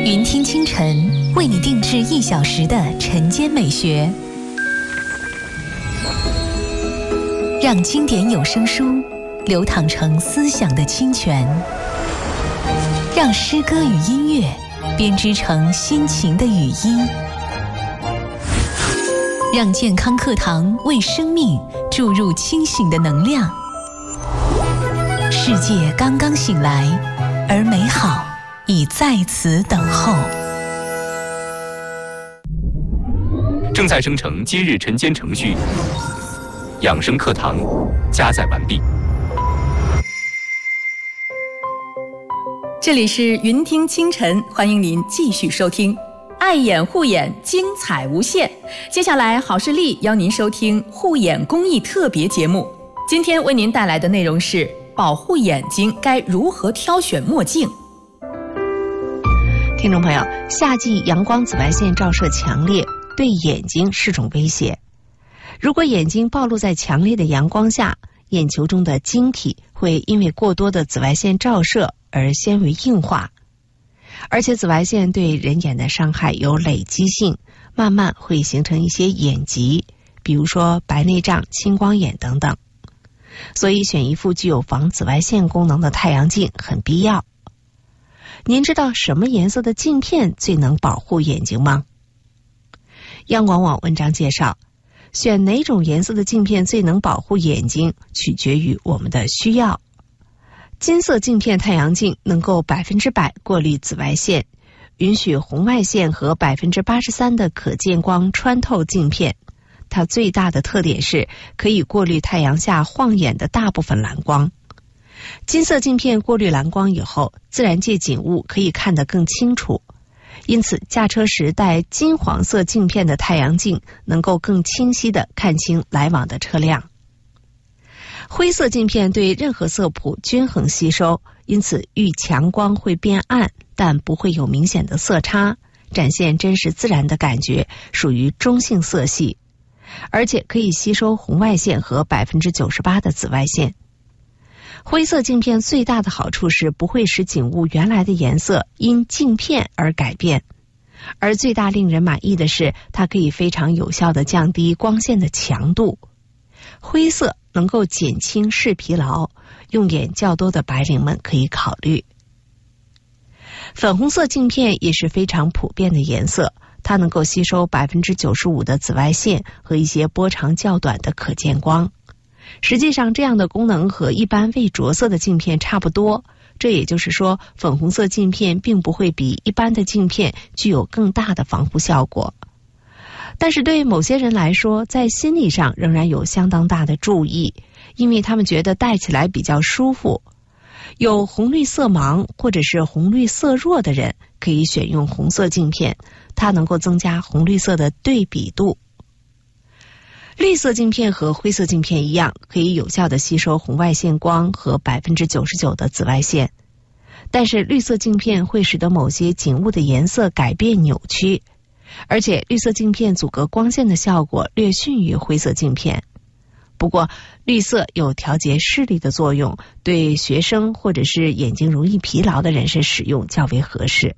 云听清晨为你定制1小时的晨间美学，让经典有声书流淌成思想的清泉，让诗歌与音乐编织成心情的语音，让健康课堂为生命注入清醒的能量。世界刚刚醒来，而美好已在此等候。 正在生成今日晨间程序，养生课堂加载完毕。 这里是云听清晨，欢迎您继续收听。爱眼护眼，精彩无限。接下来，好视力邀您收听护眼公益特别节目。今天为您带来的内容是：保护眼睛该如何挑选墨镜？ 听众朋友，夏季阳光紫外线照射强烈，对眼睛是种威胁。如果眼睛暴露在强烈的阳光下，眼球中的晶体会因为过多的紫外线照射而纤维硬化，而且紫外线对人眼的伤害有累积性，慢慢会形成一些眼疾，比如说白内障、青光眼等等。所以选一副具有防紫外线功能的太阳镜很必要。您知道什么颜色的镜片最能保护眼睛吗？央广网文章介绍，选哪种颜色的镜片最能保护眼睛，取决于我们的需要。金色镜片太阳镜能够100%过滤紫外线，允许红外线和83%的可见光穿透镜片。它最大的特点是可以过滤太阳下晃眼的大部分蓝光。金色镜片过滤蓝光以后，自然界景物可以看得更清楚，因此驾车时带金黄色镜片的太阳镜能够更清晰地看清来往的车辆。灰色镜片对任何色谱均衡吸收，因此遇强光会变暗，但不会有明显的色差，展现真实自然的感觉，属于中性色系，而且可以吸收红外线和98%的紫外线。灰色镜片最大的好处是不会使景物原来的颜色因镜片而改变，而最大令人满意的是，它可以非常有效地降低光线的强度。灰色能够减轻视疲劳，用眼较多的白领们可以考虑。粉红色镜片也是非常普遍的颜色，它能够吸收95%的紫外线和一些波长较短的可见光。实际上，这样的功能和一般未着色的镜片差不多，这也就是说，粉红色镜片并不会比一般的镜片具有更大的防护效果。但是对某些人来说，在心理上仍然有相当大的注意，因为他们觉得戴起来比较舒服。有红绿色盲或者是红绿色弱的人可以选用红色镜片，它能够增加红绿色的对比度。绿色镜片和灰色镜片一样，可以有效地吸收红外线光和99%的紫外线，但是绿色镜片会使得某些景物的颜色改变扭曲，而且绿色镜片阻隔光线的效果略逊于灰色镜片。不过绿色有调节视力的作用，对学生或者是眼睛容易疲劳的人士使用较为合适。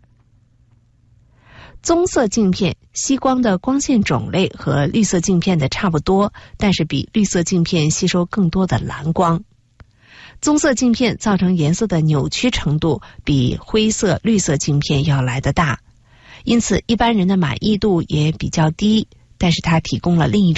棕色镜片吸光的光线种类和绿色镜片的差不多，但是比绿色镜片吸收更多的蓝光。棕色镜片造成颜色的扭曲程度比灰色、绿色镜片要来得大，因此一般人的满意度也比较低，但是它提供了另一种